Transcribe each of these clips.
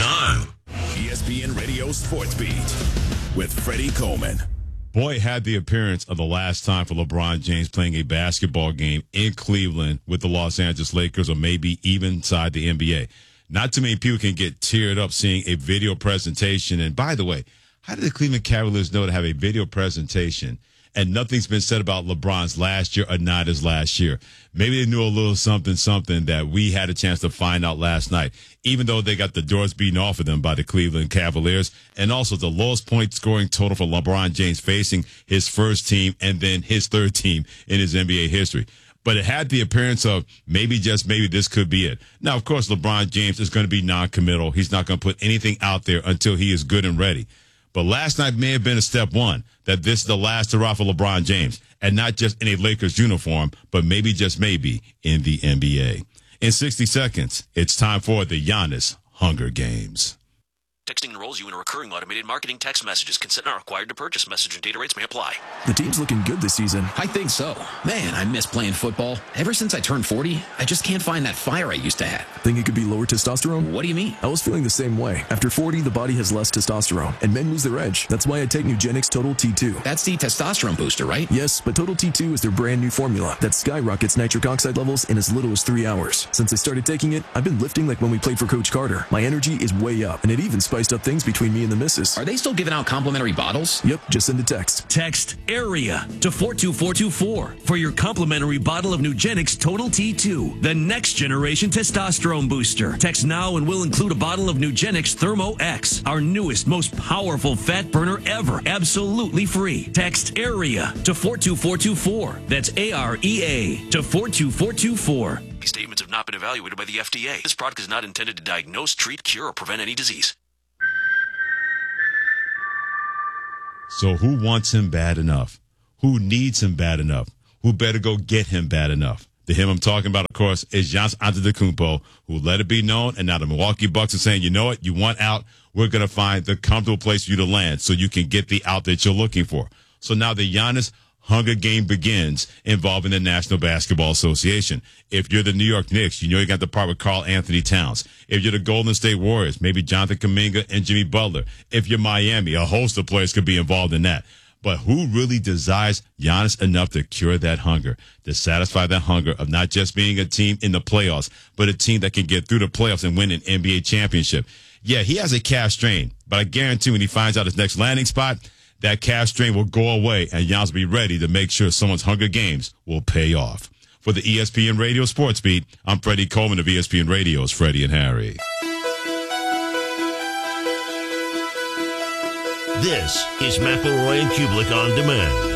time. ESPN Radio Sports Beat with Freddie Coleman. Boy, it had the appearance of the last time for LeBron James playing a basketball game in Cleveland with the Los Angeles Lakers, or maybe even inside the NBA. Not too many people can get teared up seeing a video presentation. And by the way, how did the Cleveland Cavaliers know to have a video presentation and nothing's been said about LeBron's last year or not his last year? Maybe they knew a little something that we had a chance to find out last night, even though they got the doors beaten off of them by the Cleveland Cavaliers, and also the lowest point scoring total for LeBron James facing his first team and then his third team in his NBA history. But it had the appearance of maybe, just maybe, this could be it. Now, of course, LeBron James is going to be non-committal. He's not going to put anything out there until he is good and ready. But last night may have been a step one, that this is the last hurrah for LeBron James, and not just in a Lakers uniform, but maybe, just maybe, in the NBA. In 60 seconds, it's time for the Giannis Hunger Games. Texting enrolls you in a recurring automated marketing text messages. Consent not required to purchase. Message and data rates may apply. The team's looking good this season. I think so. Man, I miss playing football. Ever since I turned 40, I just can't find that fire I used to have. Think it could be lower testosterone? What do you mean? I was feeling the same way. After 40, the body has less testosterone, and men lose their edge. That's why I take Nugenix Total T2. That's the testosterone booster, right? Yes, but Total T2 is their brand new formula that skyrockets nitric oxide levels in as little as 3 hours. Since I started taking it, I've been lifting like when we played for Coach Carter. My energy is way up, and it even spiced up things between me and the missus. Are they still giving out complimentary bottles? Yep, just send a text. Text AREA to 42424 for your complimentary bottle of Nugenix Total T2, the next generation testosterone booster. Text now and we'll include a bottle of Nugenix Thermo X, our newest, most powerful fat burner ever, absolutely free. Text AREA to 42424. That's AREA to 42424. These statements have not been evaluated by the FDA. This product is not intended to diagnose, treat, cure, or prevent any disease. So who wants him bad enough? Who needs him bad enough? Who better go get him bad enough? The him I'm talking about, of course, is Giannis Antetokounmpo, who let it be known, and now the Milwaukee Bucks are saying, you know what, you want out, we're going to find the comfortable place for you to land so you can get the out that you're looking for. So now the Giannis Hunger Game begins involving the National Basketball Association. If you're the New York Knicks, you know you got the part with Karl Anthony Towns. If you're the Golden State Warriors, maybe Jonathan Kuminga and Jimmy Butler. If you're Miami, a host of players could be involved in that. But who really desires Giannis enough to cure that hunger, to satisfy that hunger of not just being a team in the playoffs, but a team that can get through the playoffs and win an NBA championship? Yeah, he has a calf strain, but I guarantee when he finds out his next landing spot, that calf strain will go away, and Giannis will be ready to make sure someone's Hunger Games will pay off. For the ESPN Radio Sports Beat, I'm Freddie Coleman of ESPN Radio's Freddie and Harry. This is McElroy and Kublik on Demand.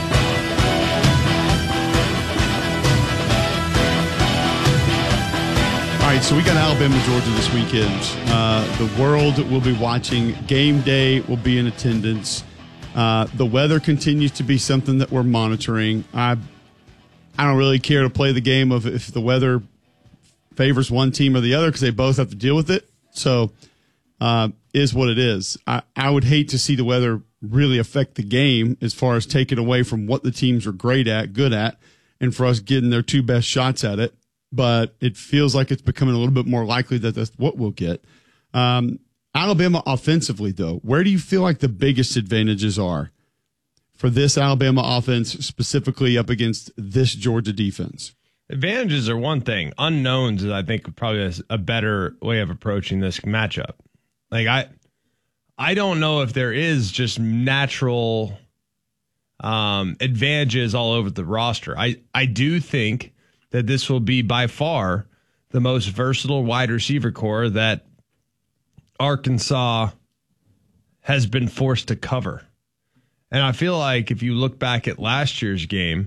All right, so we got Alabama, Georgia this weekend. The world will be watching. Game day will be in attendance. The weather continues to be something that we're monitoring. I don't really care to play the game of if the weather favors one team or the other because they both have to deal with it. So is what it is. I would hate to see the weather really affect the game as far as taking away from what the teams are good at, and for us getting their two best shots at it. But it feels like it's becoming a little bit more likely that that's what we'll get. Alabama offensively, though, where do you feel like the biggest advantages are for this Alabama offense, specifically up against this Georgia defense? Advantages are one thing. Unknowns is, I think, probably a better way of approaching this matchup. Like, I don't know if there is just natural advantages all over the roster. I do think that this will be by far the most versatile wide receiver core that Arkansas has been forced to cover. And I feel like if you look back at last year's game,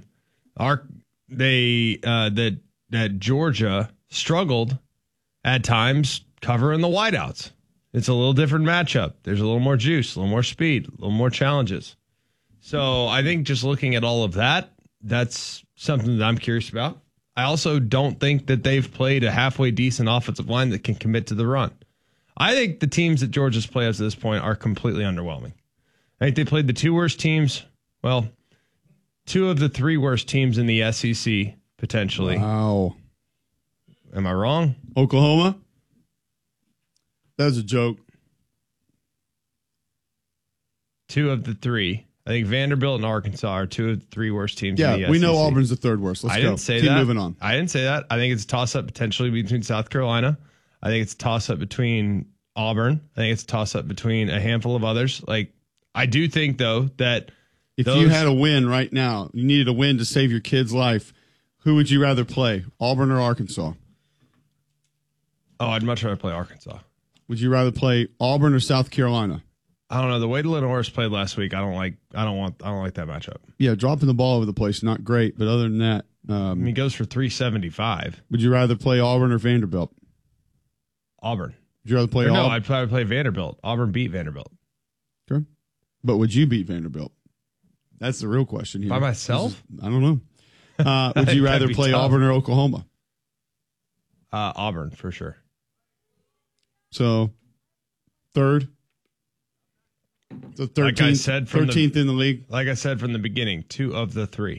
that Georgia struggled at times covering the wideouts. It's a little different matchup. There's a little more juice, a little more speed, a little more challenges. So I think just looking at all of that, that's something that I'm curious about. I also don't think that they've played a halfway decent offensive line that can commit to the run. I think the teams that Georgia's played up to this point are completely underwhelming. I think they played the two worst teams. Well, two of the three worst teams in the SEC, potentially. Wow. Am I wrong? Oklahoma? That was a joke. 2 of the 3. I think Vanderbilt and Arkansas are 2 of the 3 worst teams in the SEC. We know Auburn's the 3rd worst. Let's go. Didn't say Keep that. moving on. I didn't say that. I think it's a toss-up potentially between South Carolina. I think it's a toss-up between Auburn. I think it's a toss-up between a handful of others. Like, I do think, though, that if you had a win right now, you needed a win to save your kid's life, who would you rather play, Auburn or Arkansas? Oh, I'd much rather play Arkansas. Would you rather play Auburn or South Carolina? I don't know. The way the Lenore's played last week, I don't like that matchup. Yeah, dropping the ball over the place, not great. But other than that, he goes for 375. Would you rather play Auburn or Vanderbilt? Auburn. Would you rather play No, I'd probably play Vanderbilt. Auburn beat Vanderbilt. Okay. But would you beat Vanderbilt? That's the real question here. By myself? I don't know. Would you rather play tough. Auburn or Oklahoma? Auburn, for sure. So, 3rd? So 13th, like I said, 13th in the league. Like I said from the beginning, 2 of the 3.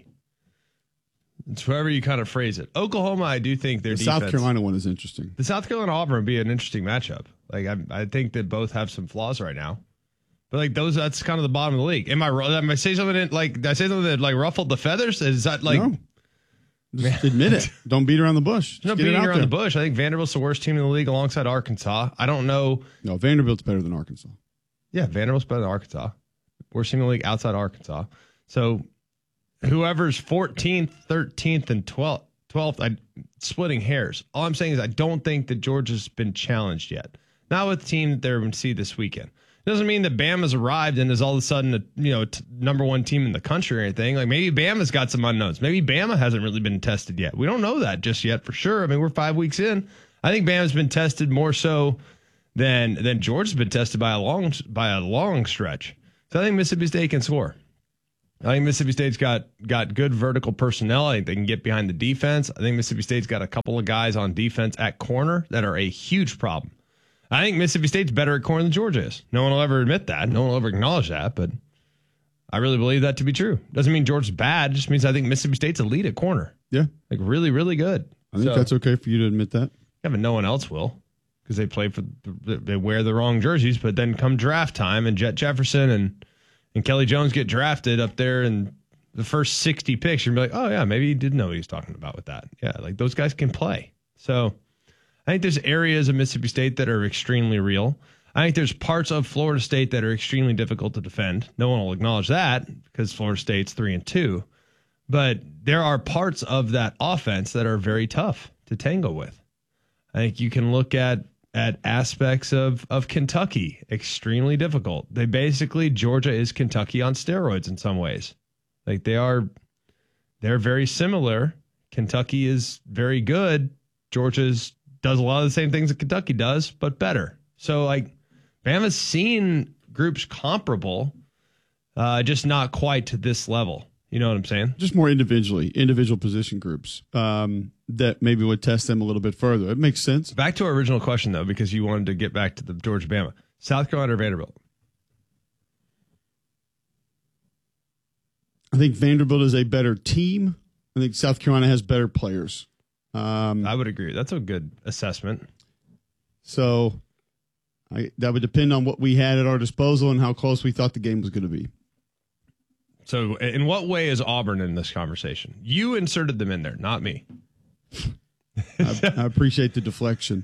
It's however you kind of phrase it. Oklahoma, I do think their defense. South Carolina one is interesting. The South Carolina Auburn would be an interesting matchup. Like I think that both have some flaws right now, but like that's kind of the bottom of the league. Am I say something did I say something that like ruffled the feathers? Is that like? No. Just admit it. Don't beat around the bush. No beating around the bush. I think Vanderbilt's the worst team in the league alongside Arkansas. I don't know. No, Vanderbilt's better than Arkansas. Yeah, Vanderbilt's better than Arkansas. Worst team in the league outside Arkansas. So whoever's 14th, 13th, and 12th, I'm splitting hairs. All I'm saying is I don't think that Georgia's been challenged yet. Not with the team that they're going to see this weekend. It doesn't mean that Bama's arrived and is all of a sudden a number 1 team in the country or anything. Like maybe Bama's got some unknowns. Maybe Bama hasn't really been tested yet. We don't know that just yet for sure. I mean, we're 5 weeks in. I think Bama's been tested more so than Georgia's been tested by a long stretch. So I think Mississippi State can score. I think Mississippi State's got good vertical personnel. I think they can get behind the defense. I think Mississippi State's got a couple of guys on defense at corner that are a huge problem. I think Mississippi State's better at corner than Georgia is. No one will ever admit that. No one will ever acknowledge that, but I really believe that to be true. Doesn't mean Georgia's bad. It just means I think Mississippi State's elite at corner. Yeah. Like really, really good. I think that's okay for you to admit that. Yeah, but no one else will because they wear the wrong jerseys, but then come draft time and Jet Jefferson and Kelly Jones get drafted up there and the first 60 picks, you're going to be like, oh, yeah, maybe he didn't know what he was talking about with that. Yeah, like those guys can play. So I think there's areas of Mississippi State that are extremely real. I think there's parts of Florida State that are extremely difficult to defend. No one will acknowledge that because Florida State's 3-2. But there are parts of that offense that are very tough to tangle with. I think you can look at aspects of Kentucky, extremely difficult. Georgia is Kentucky on steroids in some ways. Like they're very similar. Kentucky is very good. Georgia's does a lot of the same things that Kentucky does, but better. So like Bama's seen groups comparable, just not quite to this level. You know what I'm saying? Just more individual position groups that maybe would test them a little bit further. It makes sense. Back to our original question, though, because you wanted to get back to the Georgia-Bama. South Carolina or Vanderbilt? I think Vanderbilt is a better team. I think South Carolina has better players. I would agree. That's a good assessment. So that would depend on what we had at our disposal and how close we thought the game was going to be. So in what way is Auburn in this conversation? You inserted them in there, not me. I appreciate the deflection.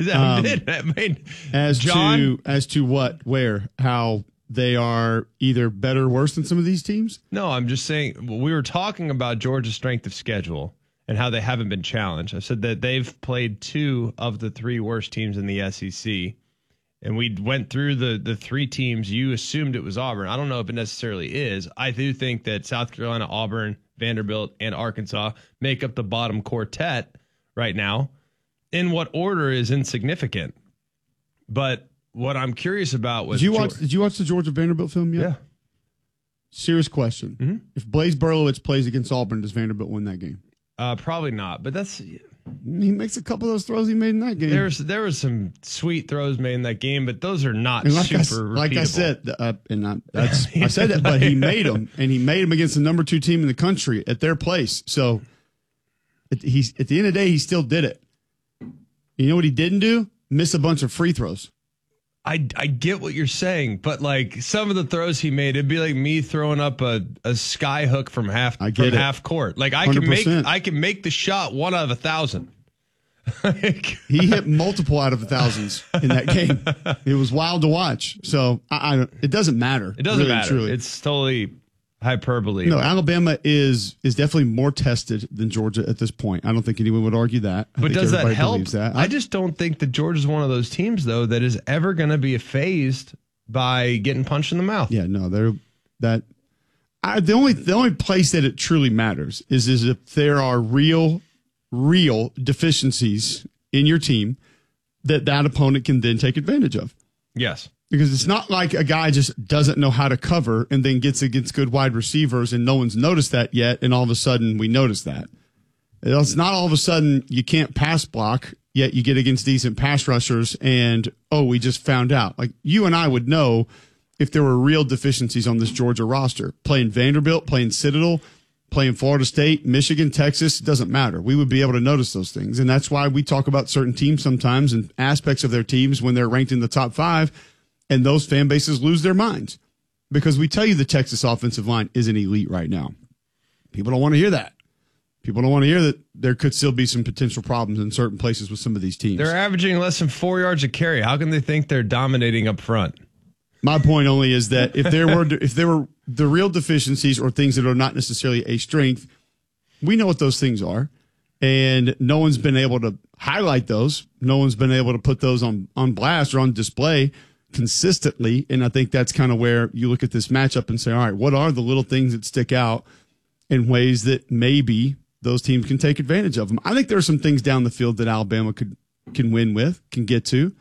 As to what, where, how they are either better or worse than some of these teams? No, I'm just saying we were talking about Georgia's strength of schedule and how they haven't been challenged. I said that they've played 2 of the 3 worst teams in the SEC. And we went through the 3 teams. You assumed it was Auburn. I don't know if it necessarily is. I do think that South Carolina, Auburn, Vanderbilt, and Arkansas make up the bottom quartet right now. In what order is insignificant. But what I'm curious about was... Did you watch the Georgia Vanderbilt film yet? Yeah. Serious question. Mm-hmm. If Blaise Berlowitz plays against Auburn, does Vanderbilt win that game? Probably not. But that's... He makes a couple of those throws he made in that game. There was some sweet throws made in that game, but those are not super repeatable. Like I said, I said that, but he made them, and he made them against the number 2 team in the country at their place. So at the end of the day, he still did it. You know what he didn't do? Miss a bunch of free throws. I get what you're saying, but like some of the throws he made, it'd be like me throwing up a sky hook from half court. Like I 100%. can make the shot 1 out of 1,000. He hit multiple out of 1,000s in that game. It was wild to watch. So it doesn't matter. It doesn't matter. Truly. It's totally hyperbole. No, Alabama is definitely more tested than Georgia at this point. I don't think anyone would argue that. But does that help? I just don't think that Georgia's one of those teams, though, that is ever going to be phased by getting punched in the mouth. Yeah, no, the only place that it truly matters is if there are real deficiencies in your team that opponent can then take advantage of. Yes. Because it's not like a guy just doesn't know how to cover and then gets against good wide receivers and no one's noticed that yet, and all of a sudden we notice that. It's not all of a sudden you can't pass block, yet you get against decent pass rushers and, we just found out. Like, you and I would know if there were real deficiencies on this Georgia roster. Playing Vanderbilt, playing Citadel, playing Florida State, Michigan, Texas, it doesn't matter. We would be able to notice those things. And that's why we talk about certain teams sometimes and aspects of their teams when they're ranked in the top 5. And those fan bases lose their minds because we tell you the Texas offensive line isn't elite right now. People don't want to hear that. People don't want to hear that there could still be some potential problems in certain places with some of these teams. They're averaging less than 4 yards a carry. How can they think they're dominating up front? My point only is that if there were the real deficiencies or things that are not necessarily a strength, we know what those things are. And no one's been able to highlight those. No one's been able to put those on blast or on display consistently. And I think that's kind of where you look at this matchup and say, all right, what are the little things that stick out in ways that maybe those teams can take advantage of them? I think there are some things down the field that Alabama can win with, can get to.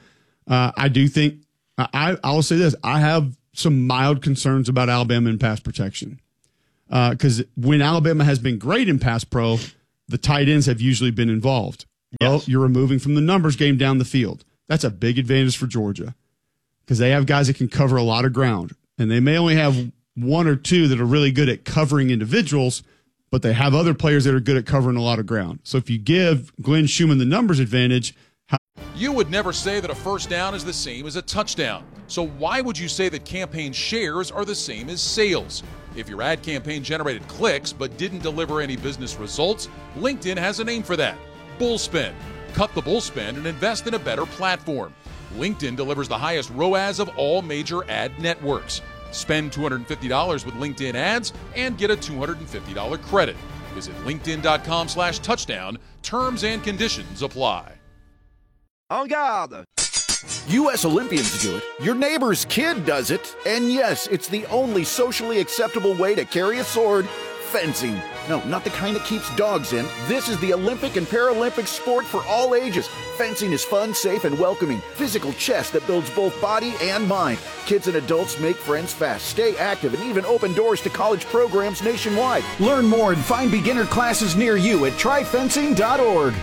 I do think I will say this. I have some mild concerns about Alabama in pass protection because when Alabama has been great in pass pro, the tight ends have usually been involved. Yes. Well, you're removing from the numbers game down the field. That's a big advantage for Georgia because they have guys that can cover a lot of ground. And they may only have 1 or 2 that are really good at covering individuals, but they have other players that are good at covering a lot of ground. So if you give Glenn Schumann the numbers advantage. You would never say that a first down is the same as a touchdown. So why would you say that campaign shares are the same as sales? If your ad campaign generated clicks but didn't deliver any business results, LinkedIn has a name for that. Bullspend. Cut the bullspend and invest in a better platform. LinkedIn delivers the highest ROAS of all major ad networks. Spend $250 with LinkedIn ads and get a $250 credit. Visit linkedin.com/touchdown. Terms and conditions apply. En garde! U.S. Olympians do it. Your neighbor's kid does it. And yes, it's the only socially acceptable way to carry a sword. Fencing. No, not the kind that keeps dogs in. This is the Olympic and Paralympic sport for all ages. Fencing is fun, safe, and welcoming. Physical chess that builds both body and mind. Kids and adults make friends fast, stay active, and even open doors to college programs nationwide. Learn more and find beginner classes near you at tryfencing.org.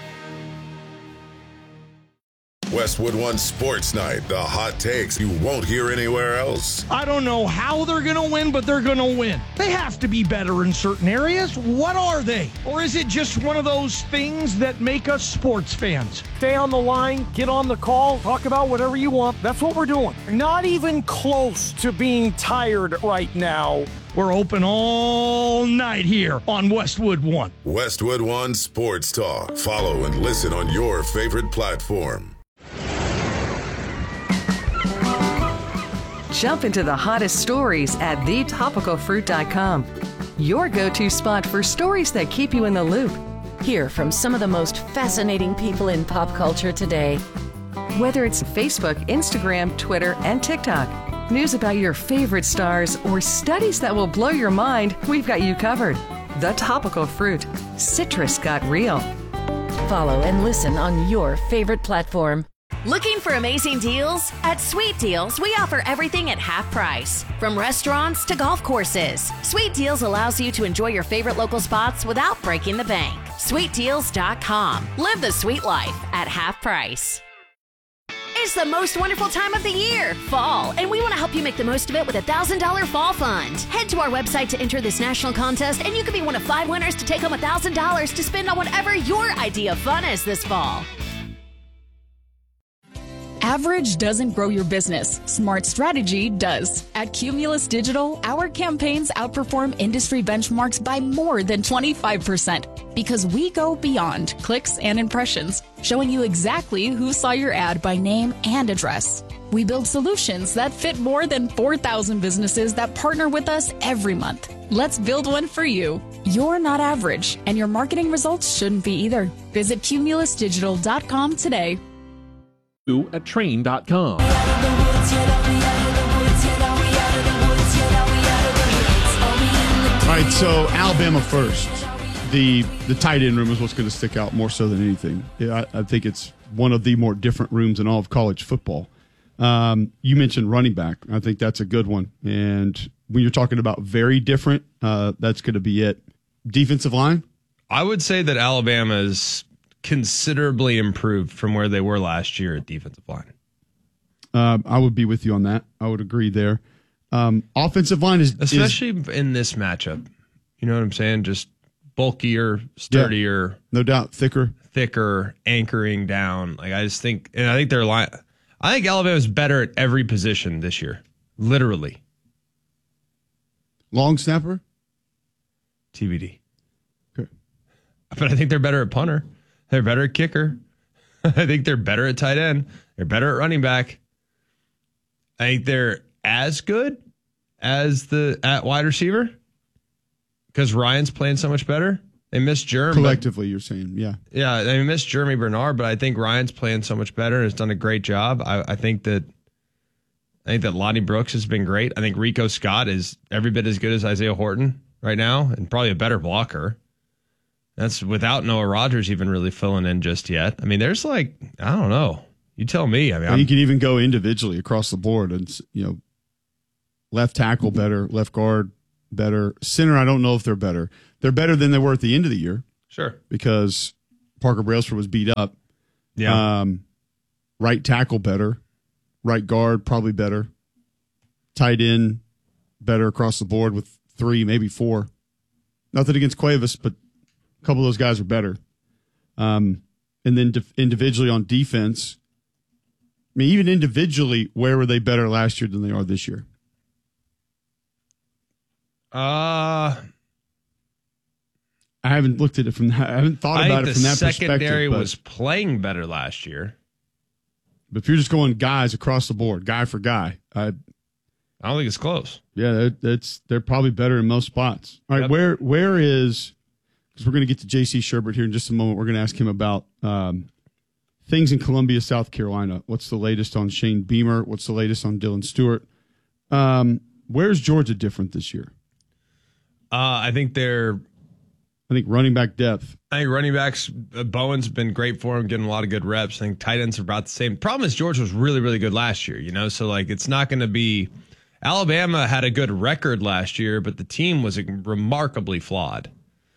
Westwood One Sports Night, the hot takes you won't hear anywhere else. I don't know how they're going to win, but they're going to win. They have to be better in certain areas. What are they? Or is it just one of those things that make us sports fans? Stay on the line, get on the call, talk about whatever you want. That's what we're doing. Not even close to being tired right now. We're open all night here on Westwood One. Westwood One Sports Talk. Follow and listen on your favorite platform. Jump into the hottest stories at thetopicalfruit.com. Your go-to spot for stories that keep you in the loop. Hear from some of the most fascinating people in pop culture today. Whether it's Facebook, Instagram, Twitter, and TikTok, news about your favorite stars, or studies that will blow your mind, we've got you covered. The Topical Fruit. Citrus got real. Follow and listen on your favorite platform. Looking for amazing deals? At Sweet Deals, we offer everything at half price. From restaurants to golf courses, Sweet Deals allows you to enjoy your favorite local spots without breaking the bank. SweetDeals.com. Live the sweet life at half price. It's the most wonderful time of the year, fall, and we want to help you make the most of it with a $1,000 fall fund. Head to our website to enter this national contest, and you could be one of 5 winners to take home $1,000 to spend on whatever your idea of fun is this fall. Average doesn't grow your business. Smart strategy does. At Cumulus Digital, our campaigns outperform industry benchmarks by more than 25% because we go beyond clicks and impressions, showing you exactly who saw your ad by name and address. We build solutions that fit more than 4,000 businesses that partner with us every month. Let's build one for you. You're not average, and your marketing results shouldn't be either. Visit cumulusdigital.com today. At train.com. All right, so Alabama first. The tight end room is what's going to stick out more so than anything. I think it's one of the more different rooms in all of college football. You mentioned running back. I think that's a good one. And when you're talking about very different, that's going to be it. Defensive line? I would say that Alabama is considerably improved from where they were last year at defensive line. I would be with you on that. I would agree there. Offensive line is... Especially in this matchup. You know what I'm saying? Just bulkier, sturdier. Yeah, no doubt. Thicker, anchoring down. Like I just think... And I think their line... I think Alabama's better at every position this year. Literally. Long snapper? TBD. Okay. But I think they're better at punter. They're better at kicker. I think they're better at tight end. They're better at running back. I think they're as good as at wide receiver because Ryan's playing so much better. They missed Jeremy. Collectively, you're saying, yeah. Yeah, they missed Jeremy Bernard, but I think Ryan's playing so much better and has done a great job. I think that Lonnie Brooks has been great. I think Rico Scott is every bit as good as Isaiah Horton right now and probably a better blocker. That's without Noah Rogers even really filling in just yet. I mean, there's I don't know. You tell me. I mean, you can even go individually across the board and, left tackle better, left guard better. Center, I don't know if they're better. They're better than they were at the end of the year. Sure. Because Parker Brailsford was beat up. Yeah. Right tackle better. Right guard probably better. Tight end better across the board with 3, maybe 4. Nothing against Cuevas, but a couple of those guys are better. And then individually on defense, I mean, even individually, where were they better last year than they are this year? I haven't looked at it from that. I haven't thought about it from that perspective. The secondary was playing better last year. But if you're just going guys across the board, guy for guy, I don't think it's close. Yeah, they're probably better in most spots. All right, where is, because we're going to get to J.C. Sherbert here in just a moment. We're going to ask him about things in Columbia, South Carolina. What's the latest on Shane Beamer? What's the latest on Dylan Stewart? Where's Georgia different this year? I think running back depth. I think running backs, Bowen's been great for him, getting a lot of good reps. I think tight ends are about the same. Problem is Georgia was really, really good last year, so it's not going to be. Alabama had a good record last year, but the team was remarkably flawed.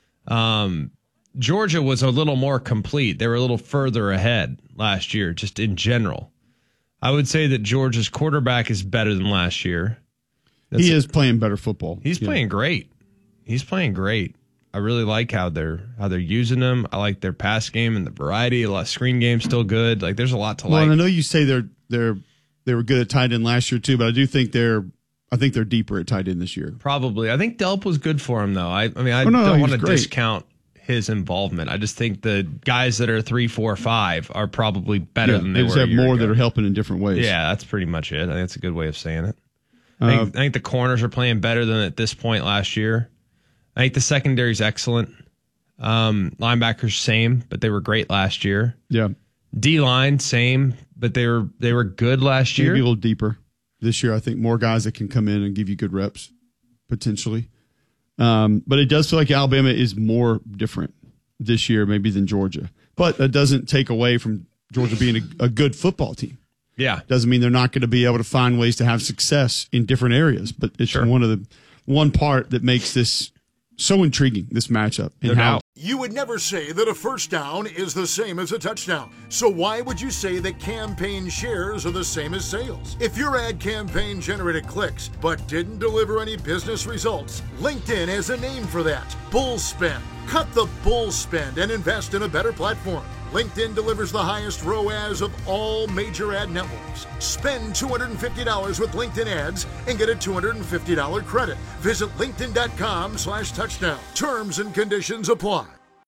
Georgia was a little more complete. They were a little further ahead last year, just in general. I would say that Georgia's quarterback is better than last year. He is playing better football. He's playing great. He's playing great. I really like how they're using him. I like their pass game and the variety. A lot of screen game still good. There's a lot to like. Well, I know you say they were good at tight end last year too, but I do think they're deeper at tight end this year. Probably. I think Delp was good for him though. I don't want to discount his involvement. I just think the guys that are 3, 4, 5 are probably better than they were. They have more that are helping in different ways. Yeah, that's pretty much it. I think that's a good way of saying it. I think the corners are playing better than at this point last year. I think the secondary's excellent. Linebackers same, but they were great last year. Yeah. D-line same, but they were good last year. Maybe a little deeper this year. I think more guys that can come in and give you good reps potentially. But it does feel like Alabama is more different this year maybe than Georgia. But that doesn't take away from Georgia being a good football team. Yeah. Doesn't mean they're not going to be able to find ways to have success in different areas. But it's one part that makes this so intriguing, this matchup. No doubt. You would never say that a first down is the same as a touchdown. So why would you say that campaign shares are the same as sales? If your ad campaign generated clicks but didn't deliver any business results, LinkedIn has a name for that. Bull spend. Cut the bull spend and invest in a better platform. LinkedIn delivers the highest ROAS of all major ad networks. Spend $250 with LinkedIn ads and get a $250 credit. Visit linkedin.com/touchdown. Terms and conditions apply.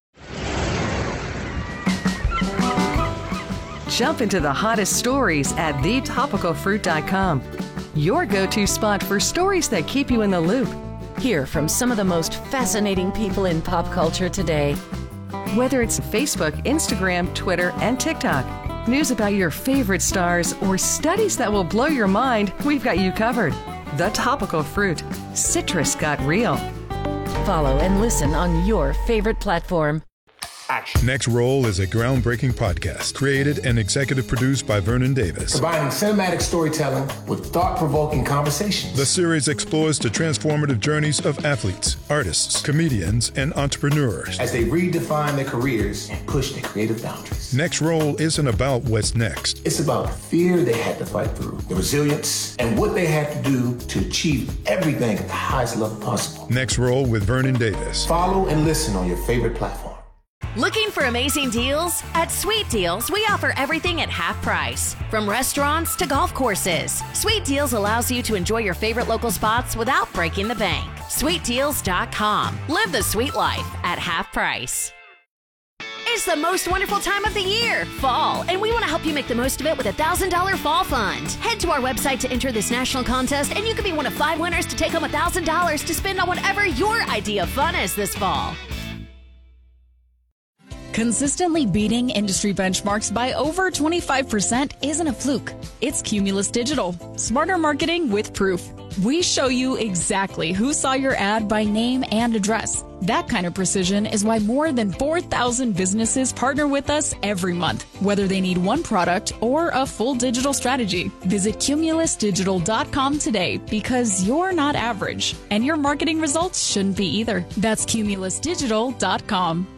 Jump into the hottest stories at thetopicalfruit.com. Your go-to spot for stories that keep you in the loop. Hear from some of the most fascinating people in pop culture today. Whether it's Facebook, Instagram, Twitter, and TikTok, news about your favorite stars, or studies that will blow your mind, we've got you covered. The Topical Fruit. Citrus got real. Follow and listen on your favorite platform. Next Roll is a groundbreaking podcast created and executive produced by Vernon Davis. Combining cinematic storytelling with thought-provoking conversations. The series explores the transformative journeys of athletes, artists, comedians, and entrepreneurs as they redefine their careers and push their creative boundaries. Next Roll isn't about what's next. It's about the fear they had to fight through, the resilience, and what they had to do to achieve everything at the highest level possible. Next Roll with Vernon Davis. Follow and listen on your favorite platform. Looking for amazing deals? At Sweet Deals, we offer everything at half price. From restaurants to golf courses, Sweet Deals allows you to enjoy your favorite local spots without breaking the bank. SweetDeals.com. Live the sweet life at half price. It's the most wonderful time of the year, fall, and we want to help you make the most of it with a $1,000 fall fund. Head to our website to enter this national contest, and you could be one of 5 winners to take home $1,000 to spend on whatever your idea of fun is this fall. Consistently beating industry benchmarks by over 25% isn't a fluke. It's Cumulus Digital. Smarter marketing with proof. We show you exactly who saw your ad by name and address. That kind of precision is why more than 4,000 businesses partner with us every month, whether they need one product or a full digital strategy. Visit cumulusdigital.com today because you're not average, and your marketing results shouldn't be either. That's cumulusdigital.com.